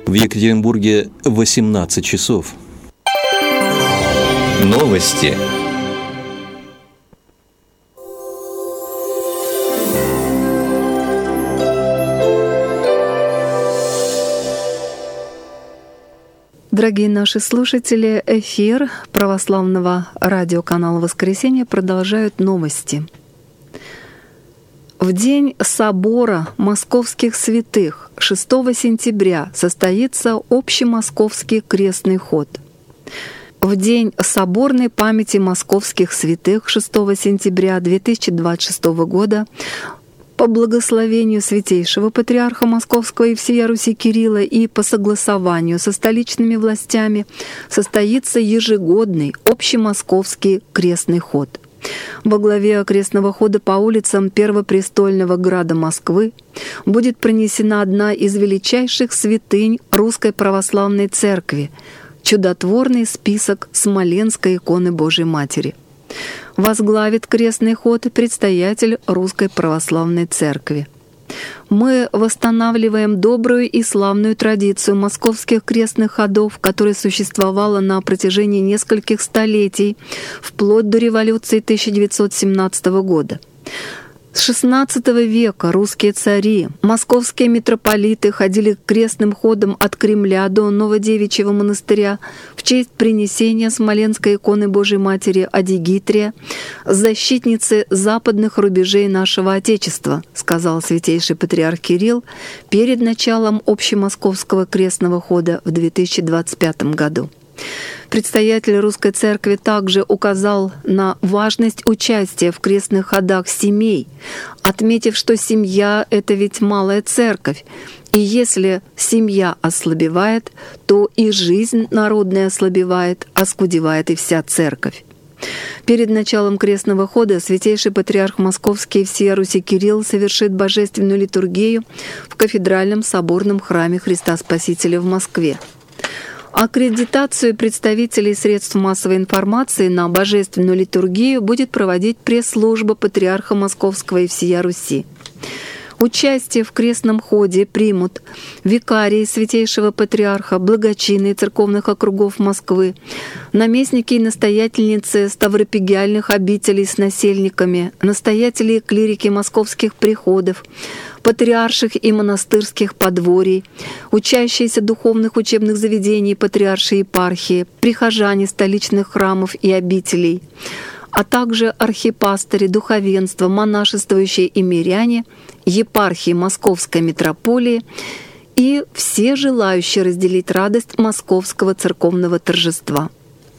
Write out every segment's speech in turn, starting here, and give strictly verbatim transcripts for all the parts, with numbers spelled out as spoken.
В Екатеринбурге восемнадцать часов. Новости. Дорогие наши слушатели, эфир православного радиоканала «Воскресенье» продолжают новости. В день собора московских святых шестого сентября состоится общемосковский крестный ход. В день соборной памяти московских святых шестого сентября две тысячи двадцать шестого года по благословению Святейшего Патриарха Московского и всея Руси Кирилла и по согласованию со столичными властями состоится ежегодный общемосковский крестный ход. Во главе крестного хода по улицам Первопрестольного града Москвы будет пронесена одна из величайших святынь Русской Православной Церкви — чудотворный список Смоленской иконы Божией Матери. Возглавит крестный ход предстоятель Русской Православной Церкви. Мы восстанавливаем добрую и славную традицию московских крестных ходов, которая существовала на протяжении нескольких столетий, вплоть до революции тысяча девятьсот семнадцатого года. С шестнадцатого века русские цари, московские митрополиты ходили крестным ходом от Кремля до Новодевичьего монастыря в честь принесения Смоленской иконы Божией Матери Адигитрия, защитницы западных рубежей нашего Отечества, сказал святейший патриарх Кирилл перед началом общемосковского крестного хода в две тысячи двадцать пятом году. Предстоятель Русской Церкви также указал на важность участия в крестных ходах семей, отметив, что семья — это ведь малая церковь, и если семья ослабевает, то и жизнь народная ослабевает, оскудевает и вся церковь. Перед началом крестного хода святейший патриарх Московский и всея Руси Кирилл совершит божественную литургию в кафедральном соборном храме Христа Спасителя в Москве. Аккредитацию представителей средств массовой информации на божественную литургию будет проводить пресс-служба Патриарха Московского и всея Руси. Участие в крестном ходе примут викарии Святейшего Патриарха, благочинные церковных округов Москвы, наместники и настоятельницы ставропигиальных обителей с насельниками, настоятели и клирики московских приходов, патриарших и монастырских подворий, учащиеся духовных учебных заведений патриаршей епархии, прихожане столичных храмов и обителей, а также архипастыри, духовенство, монашествующие и миряне, епархии Московской митрополии и все желающие разделить радость московского церковного торжества.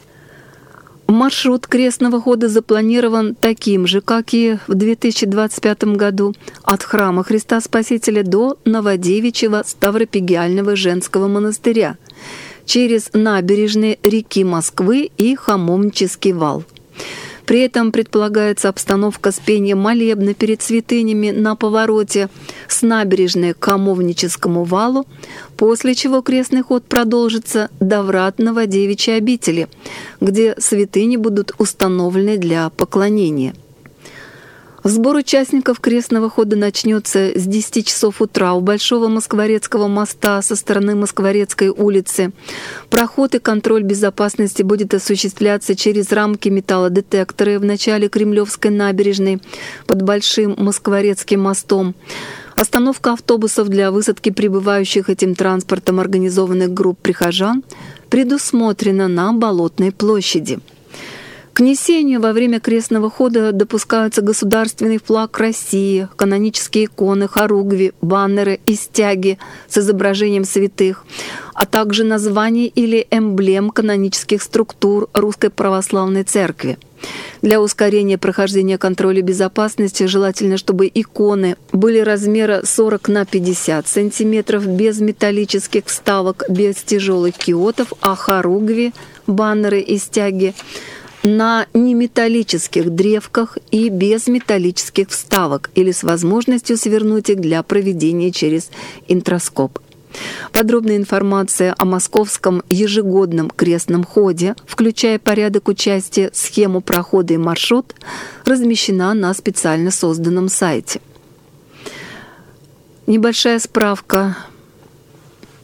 Маршрут крестного хода запланирован таким же, как и в две тысячи двадцать пятом году, от храма Христа Спасителя до Новодевичьего Ставропигиального женского монастыря, через набережные реки Москвы и Хамовнический вал. При этом предполагается обстановка с пением молебна перед святынями на повороте с набережной к Хамовническому валу, после чего крестный ход продолжится до врат Новодевичьей обители, где святыни будут установлены для поклонения. Сбор участников крестного хода начнется с десяти часов утра у Большого Москворецкого моста со стороны Москворецкой улицы. Проход и контроль безопасности будет осуществляться через рамки металлодетекторы в начале Кремлевской набережной под Большим Москворецким мостом. Остановка автобусов для высадки прибывающих этим транспортом организованных групп прихожан предусмотрена на Болотной площади. К несению во время крестного хода допускаются государственный флаг России, канонические иконы, хоругви, баннеры и стяги с изображением святых, а также названий или эмблем канонических структур Русской Православной Церкви. Для ускорения прохождения контроля безопасности желательно, чтобы иконы были размера сорок на пятьдесят сантиметров, без металлических вставок, без тяжелых киотов, а хоругви, баннеры и стяги на неметаллических древках и без металлических вставок или с возможностью свернуть их для проведения через интроскоп. Подробная информация о московском ежегодном крестном ходе, включая порядок участия, схему прохода и маршрут, размещена на специально созданном сайте. Небольшая справка.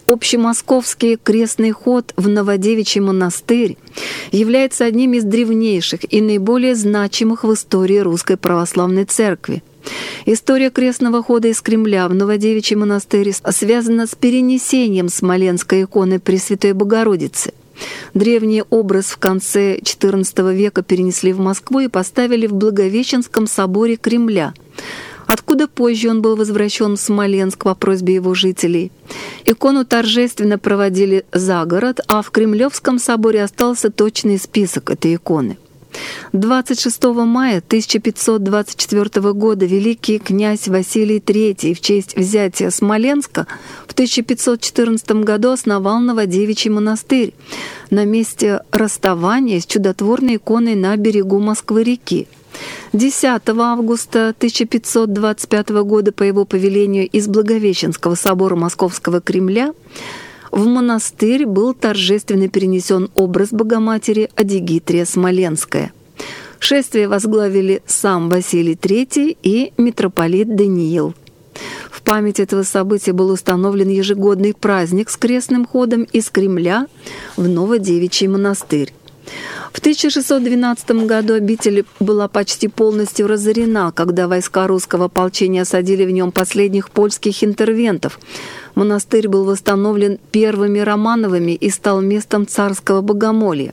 общемосковский крестный ход в Новодевичий монастырь является одним из древнейших и наиболее значимых в истории Русской Православной Церкви. История крестного хода из Кремля в Новодевичий монастырь связана с перенесением смоленской иконы Пресвятой Богородицы. Древний образ в конце четырнадцатого века перенесли в Москву и поставили в Благовещенском соборе Кремля, откуда позже он был возвращен в Смоленск по просьбе его жителей. Икону торжественно проводили за город, а в Кремлевском соборе остался точный список этой иконы. двадцать шестого мая тысяча пятьсот двадцать четвёртого года великий князь Василий третий в честь взятия Смоленска в тысяча пятьсот четырнадцатом году основал Новодевичий монастырь на месте расставания с чудотворной иконой на берегу Москвы-реки. десятого августа тысяча пятьсот двадцать пятого года по его повелению из Благовещенского собора Московского Кремля в монастырь был торжественно перенесен образ Богоматери Адигитрия Смоленская. Шествие возглавили сам Василий третий и митрополит Даниил. В память этого события был установлен ежегодный праздник с крестным ходом из Кремля в Новодевичий монастырь. В тысяча шестьсот двенадцатом году обитель была почти полностью разорена, когда войска русского ополчения осадили в нем последних польских интервентов. Монастырь был восстановлен первыми Романовыми и стал местом царского богомолья.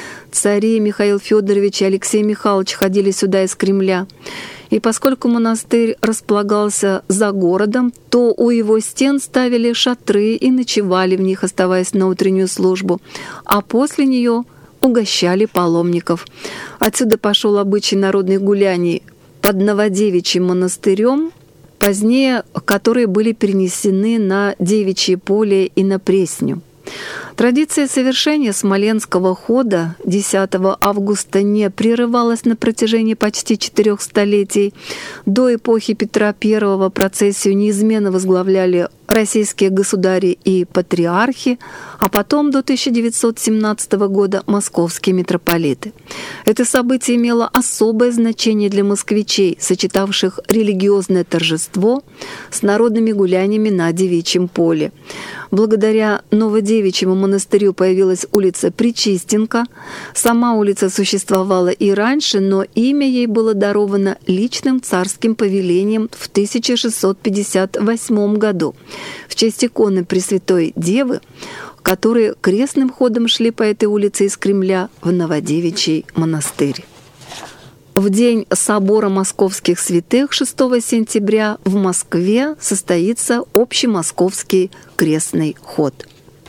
Цари Михаил Федорович и Алексей Михайлович ходили сюда из Кремля. И поскольку монастырь располагался за городом, то у его стен ставили шатры и ночевали в них, оставаясь на утреннюю службу, а после нее угощали паломников. Отсюда пошел обычай народных гуляний под Новодевичьим монастырем, позднее которые были перенесены на Девичье поле и на Пресню. Традиция совершения Смоленского хода десятого августа не прерывалась на протяжении почти четырех столетий. До эпохи Петра Первого процессию неизменно возглавляли российские государи и патриархи, а потом до тысяча девятьсот семнадцатого года московские митрополиты. Это событие имело особое значение для москвичей, сочетавших религиозное торжество с народными гуляниями на Девичьем поле. Благодаря Новодевичьему монастырю появилась улица Пречистенка. Сама улица существовала и раньше, но имя ей было даровано личным царским повелением в тысяча шестьсот пятьдесят восьмом году в честь иконы Пресвятой Девы, которые крестным ходом шли по этой улице из Кремля в Новодевичий монастырь. В день собора московских святых шестого сентября в Москве состоится общемосковский крестный ход.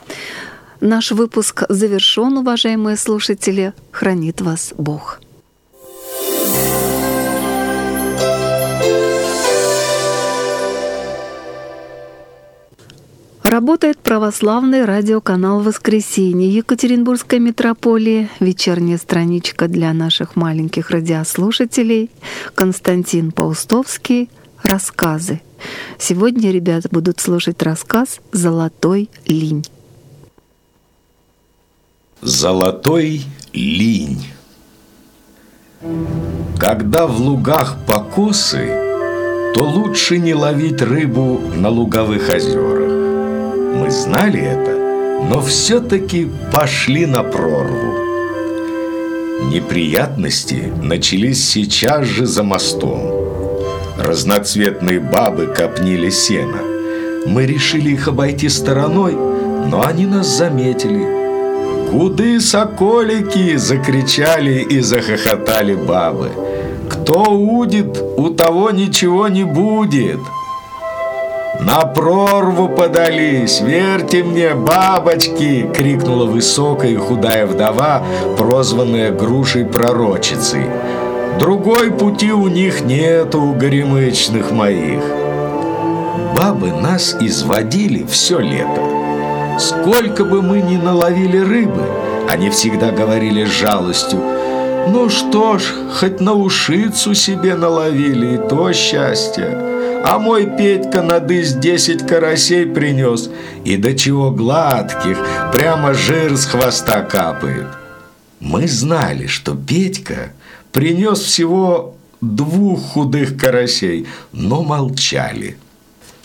Наш выпуск завершен, уважаемые слушатели. Хранит вас Бог. Работает православный радиоканал «Воскресенье» Екатеринбургской митрополии. Вечерняя страничка для наших маленьких радиослушателей. Константин Паустовский. Рассказы. Сегодня ребята будут слушать рассказ «Золотой линь». Золотой линь. Когда в лугах покосы, то лучше не ловить рыбу на луговых озерах. Мы знали это, но все-таки пошли на прорву. Неприятности начались сейчас же за мостом. Разноцветные бабы копнили сено. Мы решили их обойти стороной, но они нас заметили. «Куды, соколики!» – закричали и захохотали бабы. «Кто удит, у того ничего не будет!» «На прорву подались! Верьте мне, бабочки!» — крикнула высокая и худая вдова, прозванная грушей-пророчицей. «Другой пути у них нету, у горемычных моих!» Бабы нас изводили все лето. Сколько бы мы ни наловили рыбы, они всегда говорили с жалостью: «Ну что ж, хоть на ушицу себе наловили, и то счастье. А мой Петька на дысь десять карасей принес, и до чего гладких, прямо жир с хвоста капает». Мы знали, что Петька принес всего двух худых карасей, но молчали.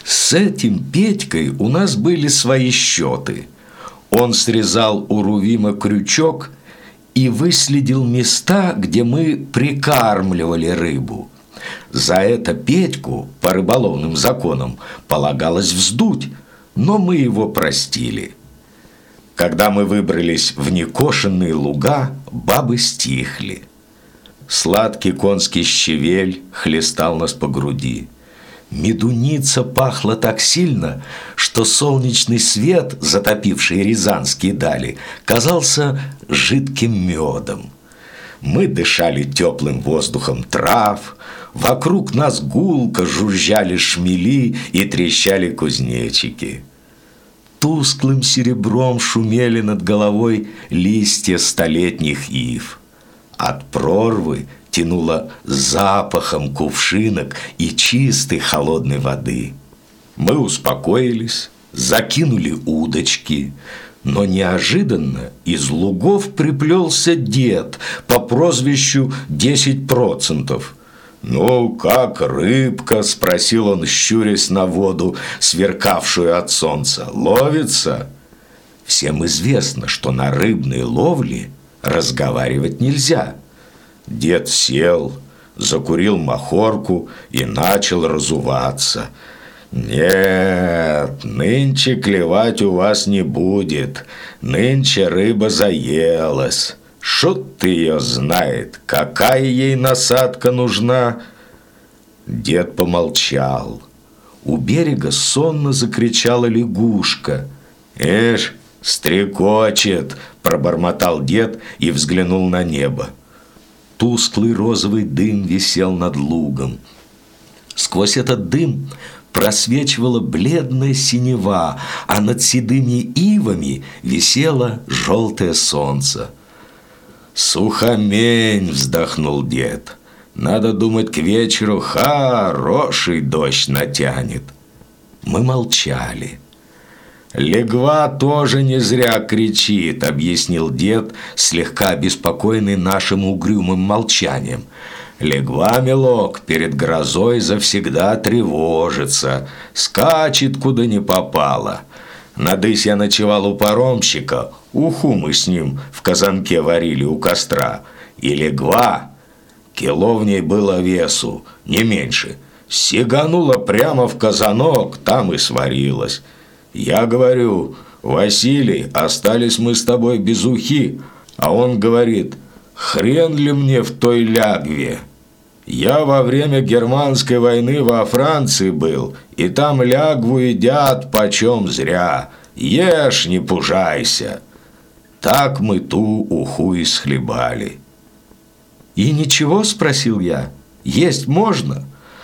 С этим Петькой у нас были свои счеты. Он срезал у Рувима крючок и выследил места, где мы прикармливали рыбу. За это Петьку по рыболовным законам полагалось вздуть, но мы его простили. Когда мы выбрались в некошенные луга, бабы стихли. Сладкий конский щавель хлестал нас по груди. Медуница пахла так сильно, что солнечный свет, затопивший рязанские дали, казался жидким медом. Мы дышали теплым воздухом трав, вокруг нас гулко жужжали шмели и трещали кузнечики. Тусклым серебром шумели над головой листья столетних ив. От прорвы тянуло запахом кувшинок и чистой холодной воды. Мы успокоились, закинули удочки, но неожиданно из лугов приплелся дед по прозвищу «десять процентов». «Ну, как рыбка?» – спросил он, щурясь на воду, сверкавшую от солнца. «Ловится?» Всем известно, что на рыбной ловле разговаривать нельзя. Дед сел, закурил махорку и начал разуваться. «Нет, нынче клевать у вас не будет. Нынче рыба заелась. Шут ее знает, какая ей насадка нужна». Дед помолчал. У берега сонно закричала лягушка. «Эш, стрекочет!» – пробормотал дед и взглянул на небо. Тусклый розовый дым висел над лугом. Сквозь этот дым просвечивала бледная синева, а над седыми ивами висело желтое солнце. «Сухомень!» – вздохнул дед. «Надо думать, к вечеру хороший дождь натянет». Мы молчали. «Легва тоже не зря кричит», – объяснил дед, слегка обеспокоенный нашим угрюмым молчанием. «Легва, милок, перед грозой завсегда тревожится, скачет, куда не попало. Надысь я ночевал у паромщика, уху мы с ним в казанке варили у костра, и легва, кило в ней было весу, не меньше, сиганула прямо в казанок, там и сварилась. Я говорю: Василий, остались мы с тобой без ухи, а он говорит: хрен ли мне в той лягве? Я во время германской войны во Франции был, и там лягву едят почем зря. Ешь, не пужайся». Так мы ту уху и схлебали. «И ничего?» – спросил я. «Есть можно?»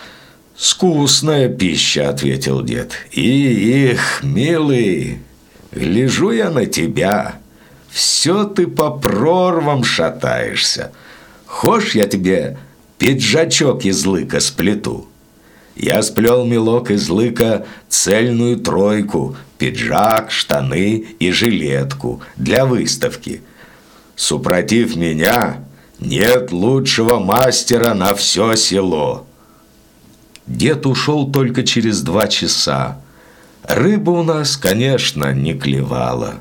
«Скусная пища», – ответил дед. «И их, милый, гляжу я на тебя. Все ты по прорвам шатаешься. Хошь, я тебе пиджачок из лыка сплету?» Я сплел, милок, из лыка цельную тройку: пиджак, штаны и жилетку для выставки. Супротив меня нет лучшего мастера на все село. Дед ушел только через два часа. Рыба у нас, конечно, не клевала.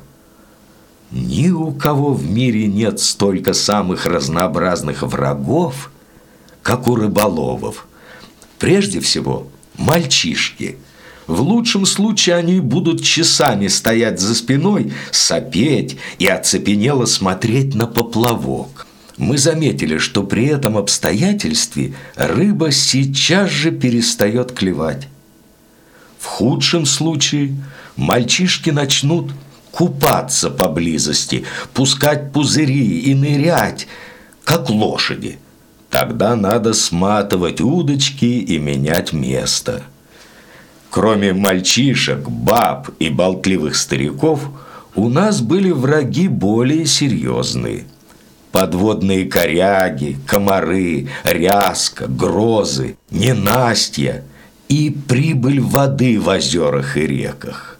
Ни у кого в мире нет столько самых разнообразных врагов, как у рыболовов. Прежде всего, мальчишки. В лучшем случае они будут часами стоять за спиной, сопеть и оцепенело смотреть на поплавок. Мы заметили, что при этом обстоятельстве рыба сейчас же перестает клевать. В худшем случае мальчишки начнут купаться поблизости, пускать пузыри и нырять, как лошади. Тогда надо сматывать удочки и менять место. Кроме мальчишек, баб и болтливых стариков, у нас были враги более серьезные. Подводные коряги, комары, ряска, грозы, ненастья и прибыль воды в озерах и реках.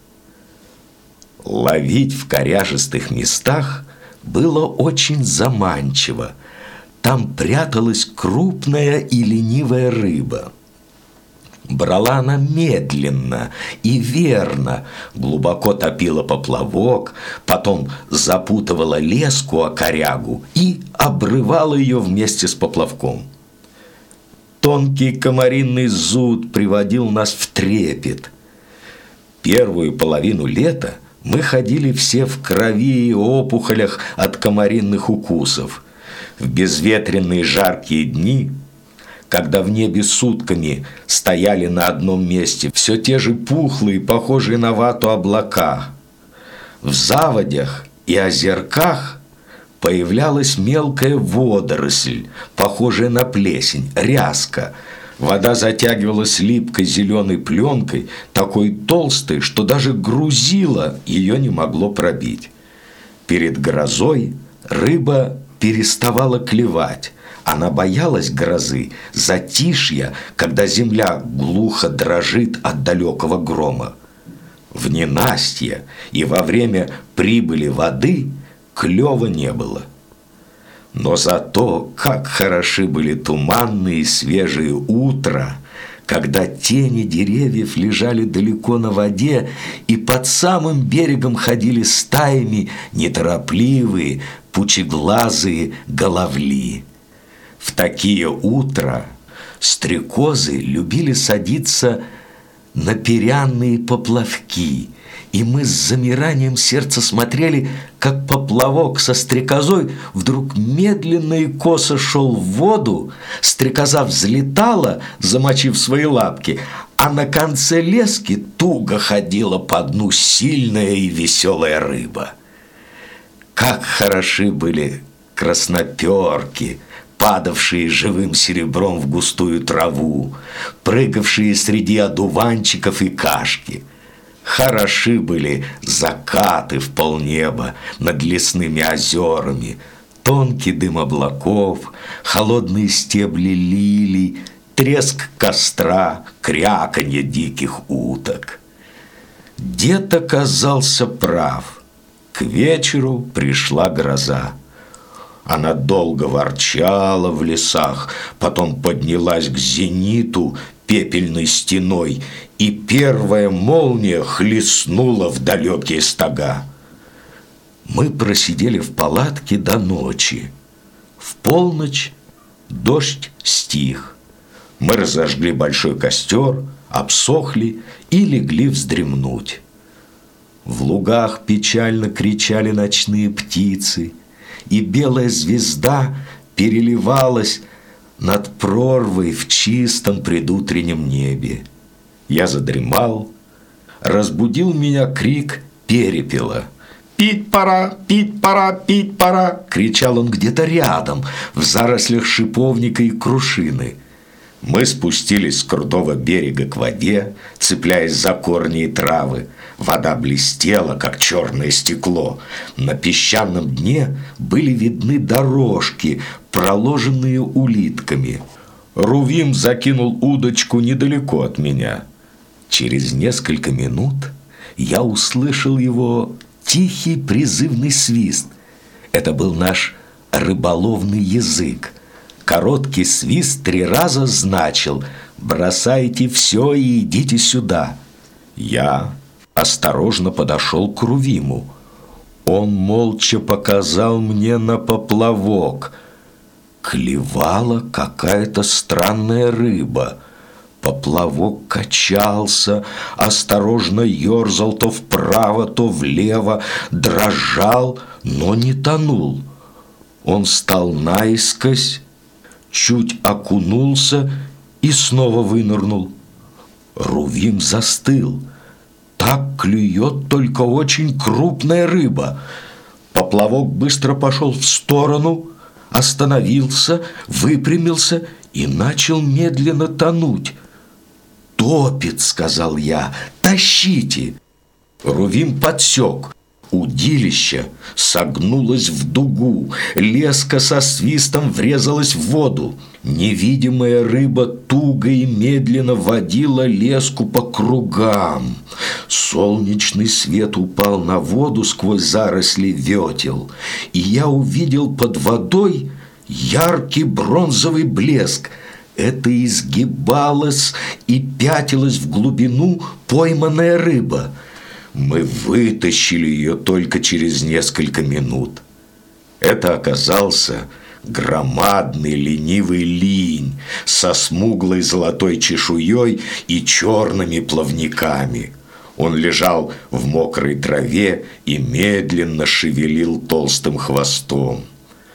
Ловить в коряжистых местах было очень заманчиво. Там пряталась крупная и ленивая рыба. Брала она медленно и верно, глубоко топила поплавок, потом запутывала леску о корягу и обрывала ее вместе с поплавком. Тонкий комаринный зуд приводил нас в трепет. Первую половину лета мы ходили все в крови и опухолях от комаринных укусов. В безветренные жаркие дни, когда в небе сутками стояли на одном месте все те же пухлые, похожие на вату облака, в заводях и озерках появлялась мелкая водоросль, похожая на плесень, ряска. Вода затягивалась липкой зеленой пленкой, такой толстой, что даже грузило ее не могло пробить. Перед грозой рыба переставала клевать. Она боялась грозы, затишья, когда земля глухо дрожит от далекого грома. В ненастье и во время прибыли воды клёва не было. Но зато как хороши были туманные и свежие утра, когда тени деревьев лежали далеко на воде, и под самым берегом ходили стаями неторопливые, пучеглазые головли. В такие утра стрекозы любили садиться на перянные поплавки, и мы с замиранием сердца смотрели, как поплавок со стрекозой вдруг медленно и косо шел в воду, стрекоза взлетала, замочив свои лапки, а на конце лески туго ходила по дну сильная и веселая рыба. Как хороши были красноперки, падавшие живым серебром в густую траву, прыгавшие среди одуванчиков и кашки. Хороши были закаты в полнеба над лесными озерами, тонкий дым облаков, холодные стебли лилий, треск костра, кряканье диких уток. Дед оказался прав. К вечеру пришла гроза. Она долго ворчала в лесах, потом поднялась к зениту пепельной стеной, и первая молния хлестнула в далекие стога. Мы просидели в палатке до ночи. В полночь дождь стих. Мы разожгли большой костер, обсохли и легли вздремнуть. В лугах печально кричали ночные птицы, и белая звезда переливалась над прорвой в чистом предутреннем небе. Я задремал, разбудил меня крик перепела. «Пить пора, пить пора, пить пора!» — кричал он где-то рядом, в зарослях шиповника и крушины. Мы спустились с крутого берега к воде, цепляясь за корни и травы. Вода блестела, как черное стекло. На песчаном дне были видны дорожки, проложенные улитками. Рувим закинул удочку недалеко от меня. Через несколько минут я услышал его тихий призывный свист. Это был наш рыболовный язык. Короткий свист три раза значил: «Бросайте все и идите сюда». Я осторожно подошел к Рувиму. Он молча показал мне на поплавок. Клевала какая-то странная рыба. Поплавок качался, осторожно ерзал то вправо, то влево, дрожал, но не тонул. Он стал наискось, чуть окунулся и снова вынырнул. Рувим застыл. Так клюет только очень крупная рыба. Поплавок быстро пошел в сторону, остановился, выпрямился и начал медленно тонуть. «Топит», — сказал я, — «тащите». Рувим подсек. Удилище согнулось в дугу, леска со свистом врезалась в воду. Невидимая рыба туго и медленно водила леску по кругам. Солнечный свет упал на воду сквозь заросли ветел, и я увидел под водой яркий бронзовый блеск. Это изгибалась и пятилась в глубину пойманная рыба. Мы вытащили ее только через несколько минут. Это оказался громадный ленивый линь со смуглой золотой чешуей и черными плавниками. Он лежал в мокрой траве и медленно шевелил толстым хвостом.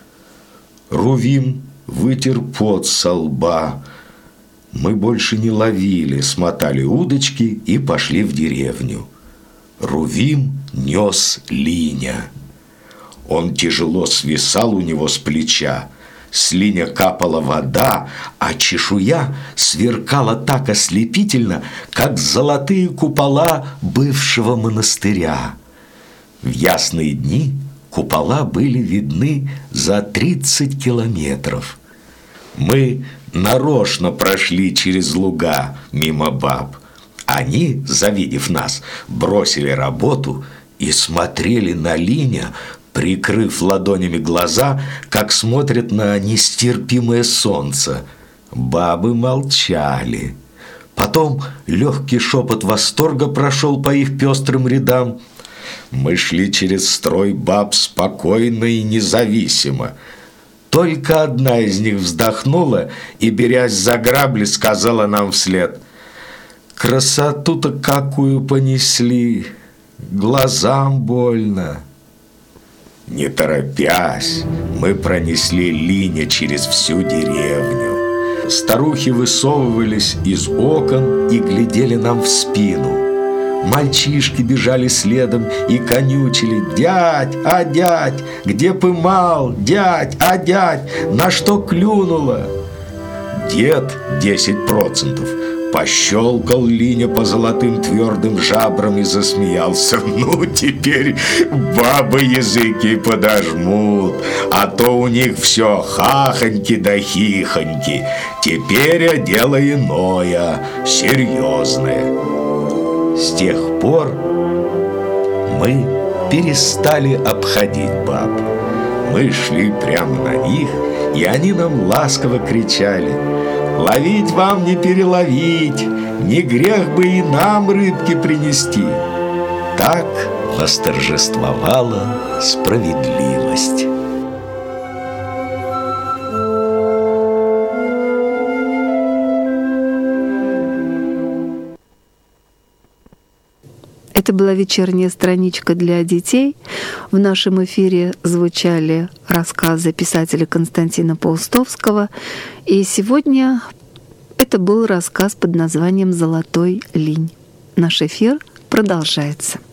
Рувим вытер пот со лба. Мы больше не ловили, смотали удочки и пошли в деревню. Рувим нес линя. Он тяжело свисал у него с плеча. С линя капала вода, а чешуя сверкала так ослепительно, как золотые купола бывшего монастыря. В ясные дни купола были видны за тридцать километров. Мы нарочно прошли через луга мимо баб. Они, завидев нас, бросили работу и смотрели на линя, прикрыв ладонями глаза, как смотрят на нестерпимое солнце. Бабы молчали. Потом легкий шепот восторга прошел по их пестрым рядам. Мы шли через строй баб спокойно и независимо. Только одна из них вздохнула и, берясь за грабли, сказала нам вслед: «Красоту-то какую понесли! Глазам больно!» Не торопясь, мы пронесли линя через всю деревню. Старухи высовывались из окон и глядели нам в спину. Мальчишки бежали следом и конючили: «Дядь, а дядь, где поймал? Дядь, а дядь, на что клюнуло?» Дед десять процентов пощелкал линя по золотым твердым жабрам и засмеялся. «Ну, теперь бабы языки подожмут, а то у них все хахоньки да хихоньки. Теперь дело иное, серьезное». С тех пор мы перестали обходить баб. Мы шли прямо на них, и они нам ласково кричали: «Ловить вам не переловить, не грех бы и нам рыбки принести». Так восторжествовала справедливость. Это была вечерняя страничка для детей. В нашем эфире звучали рассказы писателя Константина Паустовского. И сегодня это был рассказ под названием «Золотой линь». Наш эфир продолжается.